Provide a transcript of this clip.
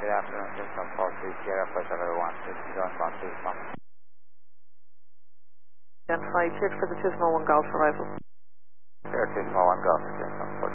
Good afternoon, System 43 Sierra, Flight 1, this is John Bound Tucson. Identify, check for the Tucson 1 Golf arrival. Sierra Tucson 1 Golf, System 43.